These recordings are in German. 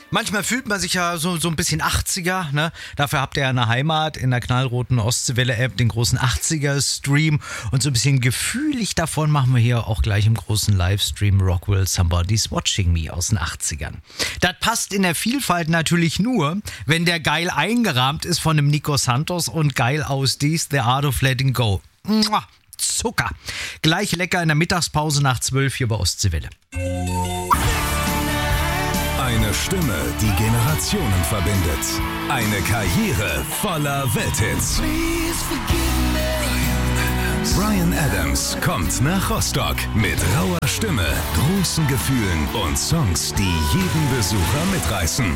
Manchmal fühlt man sich ja so ein bisschen 80er, ne? Dafür habt ihr ja eine Heimat in der knallroten Ostseewelle-App, den großen 80er-Stream. Und so ein bisschen gefühlig davon machen wir hier auch gleich im großen Livestream Rockwell Somebody's Watching Me aus den 80ern. Das passt in der Vielfalt natürlich nur, wenn der geil eingerahmt ist von dem Nico Santos und geil aus dies The Art of Letting Go. Mua, Zucker. Gleich lecker in der Mittagspause nach 12 hier bei Ostseewelle. Eine Stimme, die Generationen verbindet. Eine Karriere voller Welthits. Bryan Adams kommt nach Rostock mit rauer Stimme, großen Gefühlen und Songs, die jeden Besucher mitreißen.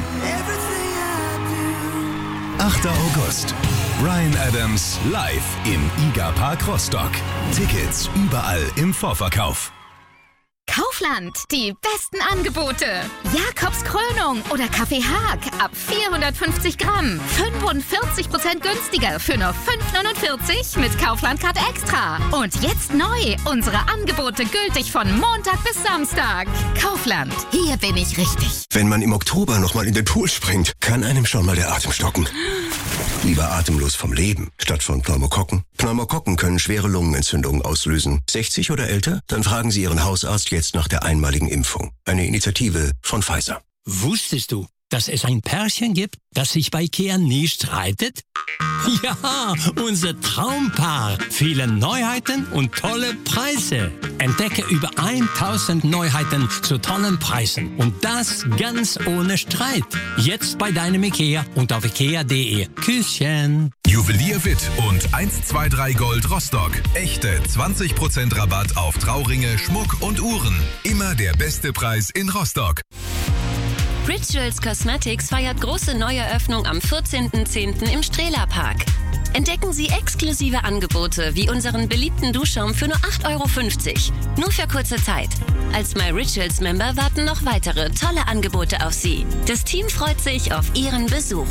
8. August. Bryan Adams live im IGA Park Rostock. Tickets überall im Vorverkauf. Kaufland, die besten Angebote. Jakobs Krönung oder Kaffee Haag ab 450 Gramm. 45% günstiger für nur 5,49 mit Kaufland-Card Extra. Und jetzt neu, unsere Angebote gültig von Montag bis Samstag. Kaufland, hier bin ich richtig. Wenn man im Oktober nochmal in den Pool springt, kann einem schon mal der Atem stocken. Lieber atemlos vom Leben, statt von Pneumokokken. Pneumokokken können schwere Lungenentzündungen auslösen. 60 oder älter? Dann fragen Sie Ihren Hausarzt jetzt nach der einmaligen Impfung. Eine Initiative von Pfizer. Wusstest du, dass es ein Pärchen gibt, das sich bei IKEA nie streitet? Ja, unser Traumpaar. Viele Neuheiten und tolle Preise. Entdecke über 1000 Neuheiten zu tollen Preisen. Und das ganz ohne Streit. Jetzt bei deinem IKEA und auf ikea.de. Küsschen. Juwelier Witt und 123 Gold Rostock. Echte 20% Rabatt auf Trauringe, Schmuck und Uhren. Immer der beste Preis in Rostock. Rituals Cosmetics feiert große Neueröffnung am 14.10. im Strehler Park. Entdecken Sie exklusive Angebote wie unseren beliebten Duschschaum für nur 8,50 €. Nur für kurze Zeit. Als My Rituals Member warten noch weitere tolle Angebote auf Sie. Das Team freut sich auf Ihren Besuch.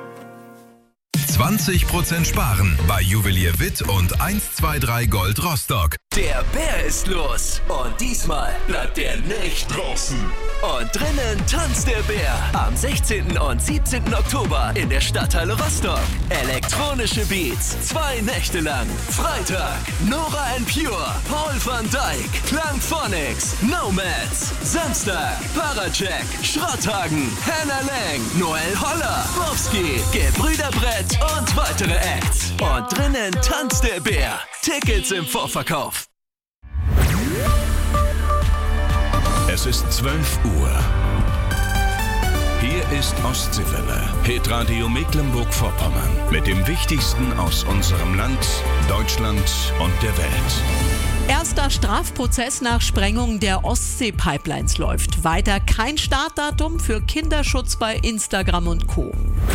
20% sparen bei Juwelier Witt und 123 Gold Rostock. Der Bär ist los und diesmal bleibt er nicht draußen. Und drinnen tanzt der Bär am 16. und 17. Oktober in der Stadthalle Rostock. Elektronische Beats, 2 Nächte lang. Freitag, Nora & Pure, Paul van Dyk, Klangphonics, Nomads. Samstag, Paracheck, Schrotthagen, Hannah Lang, Noel Holler, Bowski, Gebrüder Brett und weitere Acts. Und drinnen tanzt der Bär. Tickets im Vorverkauf. Es ist 12 Uhr. Hier ist Ostseewelle, Hitradio Mecklenburg-Vorpommern. Mit dem Wichtigsten aus unserem Land, Deutschland und der Welt. Erster Strafprozess nach Sprengung der Ostsee-Pipelines läuft. Weiter kein Startdatum für Kinderschutz bei Instagram und Co.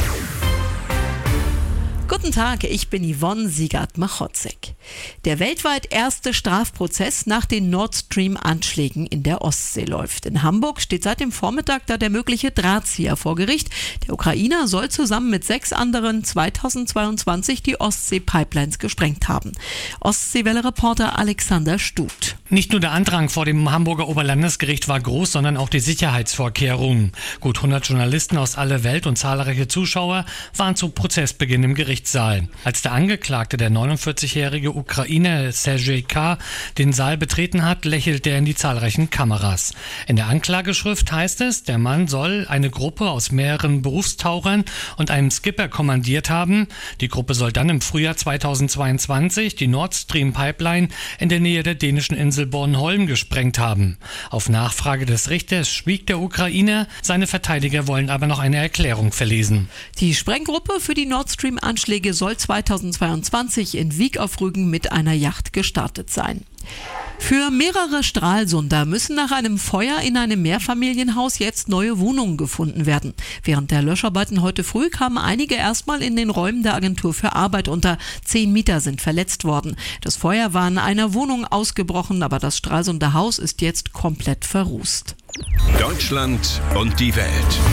Guten Tag, ich bin Yvonne Siegert-Machotzek. Der weltweit erste Strafprozess nach den Nord Stream-Anschlägen in der Ostsee läuft. In Hamburg steht seit dem Vormittag da der mögliche Drahtzieher vor Gericht. Der Ukrainer soll zusammen mit 6 anderen 2022 die Ostsee-Pipelines gesprengt haben. Ostseewelle-Reporter Alexander Stut. Nicht nur der Andrang vor dem Hamburger Oberlandesgericht war groß, sondern auch die Sicherheitsvorkehrungen. Gut 100 Journalisten aus aller Welt und zahlreiche Zuschauer waren zu Prozessbeginn im Gerichtssaal. Als der Angeklagte, der 49-jährige Ukrainer Sergej K., den Saal betreten hat, lächelte er in die zahlreichen Kameras. In der Anklageschrift heißt es, der Mann soll eine Gruppe aus mehreren Berufstauchern und einem Skipper kommandiert haben. Die Gruppe soll dann im Frühjahr 2022 die Nord Stream Pipeline in der Nähe der dänischen Insel Bornholm gesprengt haben. Auf Nachfrage des Richters schwieg der Ukrainer, seine Verteidiger wollen aber noch eine Erklärung verlesen. Die Sprenggruppe für die Nord Stream-Anschläge soll 2022 in Wiek auf Rügen mit einer Yacht gestartet sein. Für mehrere Stralsunder müssen nach einem Feuer in einem Mehrfamilienhaus jetzt neue Wohnungen gefunden werden. Während der Löscharbeiten heute früh kamen einige erstmal in den Räumen der Agentur für Arbeit unter. 10 Mieter sind verletzt worden. Das Feuer war in einer Wohnung ausgebrochen, aber das Stralsunder Haus ist jetzt komplett verrußt. Deutschland und die Welt.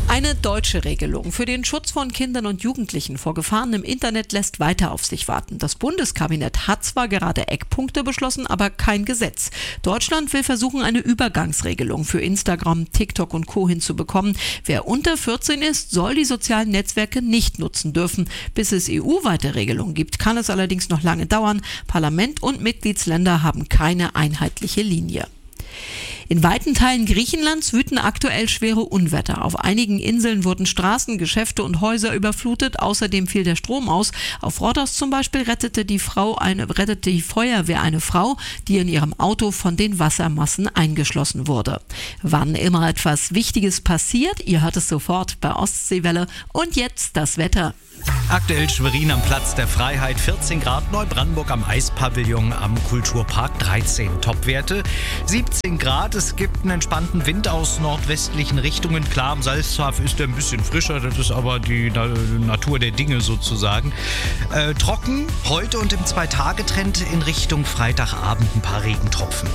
Eine deutsche Regelung für den Schutz von Kindern und Jugendlichen vor Gefahren im Internet lässt weiter auf sich warten. Das Bundeskabinett hat zwar gerade Eckpunkte beschlossen, aber kein Gesetz. Deutschland will versuchen, eine Übergangsregelung für Instagram, TikTok und Co. hinzubekommen. Wer unter 14 ist, soll die sozialen Netzwerke nicht nutzen dürfen. Bis es EU-weite Regelungen gibt, kann es allerdings noch lange dauern. Parlament und Mitgliedsländer haben keine einheitliche Linie. In weiten Teilen Griechenlands wüten aktuell schwere Unwetter. Auf einigen Inseln wurden Straßen, Geschäfte und Häuser überflutet. Außerdem fiel der Strom aus. Auf Rhodos zum Beispiel rettete die Feuerwehr eine Frau, die in ihrem Auto von den Wassermassen eingeschlossen wurde. Wann immer etwas Wichtiges passiert, ihr hört es sofort bei Ostseewelle. Und jetzt das Wetter. Aktuell Schwerin am Platz der Freiheit 14 Grad, Neubrandenburg am Eispavillon am Kulturpark 13 Topwerte, 17 Grad. Es gibt einen entspannten Wind aus nordwestlichen Richtungen. Klar, am Salzhaff ist er ein bisschen frischer, das ist aber die Natur der Dinge sozusagen. Trocken, heute und im 2-Tage-Trend in Richtung Freitagabend ein paar Regentropfen.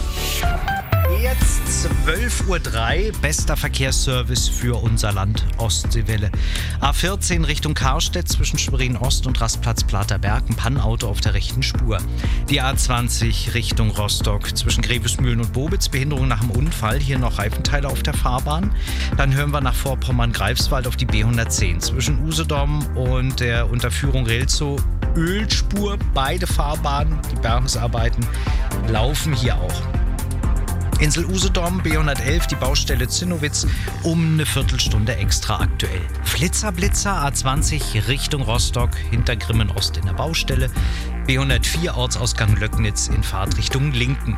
Jetzt 12:03 Uhr, bester Verkehrsservice für unser Land, Ostseewelle. A14 Richtung Karstedt zwischen Schwerin Ost und Rastplatz Platerberg, ein Pannenauto auf der rechten Spur. Die A20 Richtung Rostock zwischen Grevesmühlen und Bobitz, Behinderung nach dem Unfall, hier noch Reifenteile auf der Fahrbahn. Dann hören wir nach Vorpommern-Greifswald auf die B110 zwischen Usedom und der Unterführung Relzow, Ölspur, beide Fahrbahnen, die Bergungsarbeiten laufen hier auch. Insel Usedom, B111, die Baustelle Zinnowitz, um eine Viertelstunde extra aktuell. Flitzer A20 Richtung Rostock, hinter Grimmen Ost in der Baustelle. B104 Ortsausgang Löcknitz in Fahrtrichtung Linken.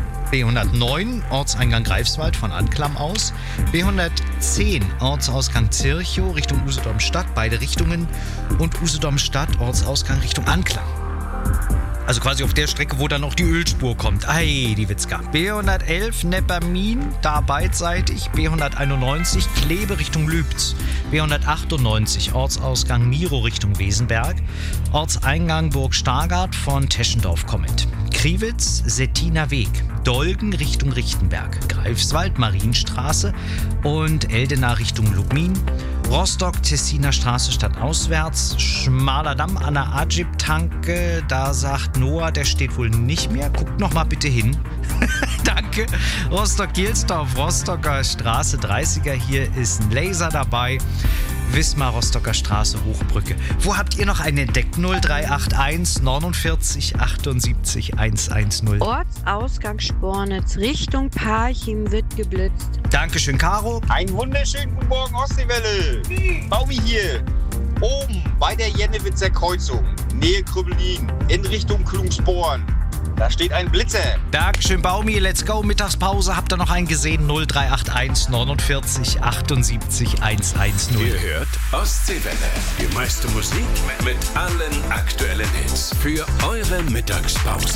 B109 Ortseingang Greifswald von Anklam aus. B110 Ortsausgang Zirchow Richtung Usedom Stadt, beide Richtungen. Und Usedom Stadt Ortsausgang Richtung Anklam. Also quasi auf der Strecke, wo dann auch die Ölspur kommt. Ei, die Witzka. B111 Neppermin, da beidseitig. B191 Kleve Richtung Lübz. B198 Ortsausgang Miro Richtung Wesenberg. Ortseingang Burg Stargard von Teschendorf kommend. Kriwitz, Settiner Weg. Dolgen Richtung Richtenberg. Greifswald, Marienstraße und Eldena Richtung Lubmin. Rostock, Tessiner Straße stadtauswärts. Schmaler Damm an der Ajib-Tanke. Da sagt Noah, der steht wohl nicht mehr. Guckt noch mal bitte hin. Danke. Rostock-Gelsdorf, Rostocker Straße 30er. Hier ist ein Laser dabei. Wismar, Rostocker Straße, Hochbrücke. Wo habt ihr noch einen entdeckt? 0381 49 78 110. Ortsausgang Spornitz, Richtung Parchim wird geblitzt. Dankeschön, Caro. Einen wunderschönen guten Morgen, Ostseewelle. Baumi hier. Oben bei der Jennewitzer Kreuzung, Nähe Krüppelin, in Richtung Klungsporn. Da steht ein Blitzer. Dankeschön, Baumi. Let's go. Mittagspause. Habt ihr noch einen gesehen? 0381 49 78 110. Ihr hört Ostseewelle. Die meiste Musik mit allen aktuellen Hits für eure Mittagspause.